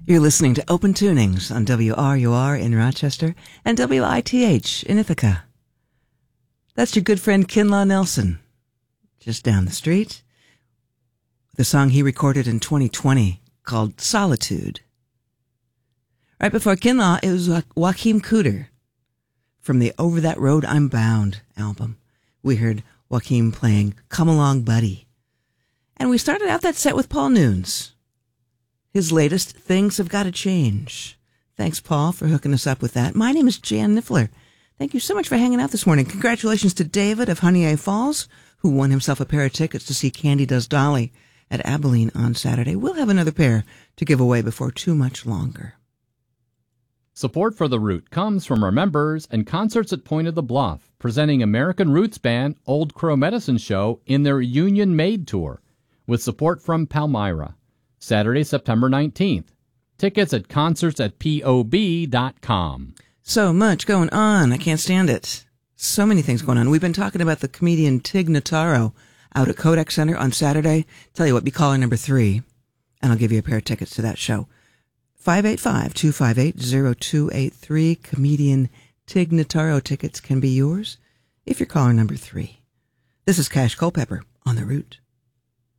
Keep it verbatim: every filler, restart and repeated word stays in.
You're listening to Open Tunings on W R U R in Rochester and W I T H in Ithaca. That's your good friend Kinlaw Nelson, just down the street, with a song he recorded in twenty twenty called Solitude. Right before Kinlaw, it was Joachim Cooter from the Over That Road I'm Bound album. We heard Joachim playing Come Along Buddy. And we started out that set with Paul Nunes. His latest, Things Have Got to Change. Thanks, Paul, for hooking us up with that. My name is Jan Niffler. Thank you so much for hanging out this morning. Congratulations to David of Honey A Falls, who won himself a pair of tickets to see Candy Does Dolly at Abilene on Saturday. We'll have another pair to give away before too much longer. Support for The Root comes from our members and Concerts at Point of the Bluff, presenting American Roots band Old Crow Medicine Show in their Union Made Tour, with support from Palmyra. Saturday, September nineteenth. Tickets at concerts at P O B dot com. So much going on. I can't stand it. So many things going on. We've been talking about the comedian Tig Notaro out at Kodak Center on Saturday. Tell you what, be caller number three, and I'll give you a pair of tickets to that show. five eight five, two five eight, zero two eight three. Comedian Tig Notaro tickets can be yours if you're caller number three. This is Cash Culpepper on The Root.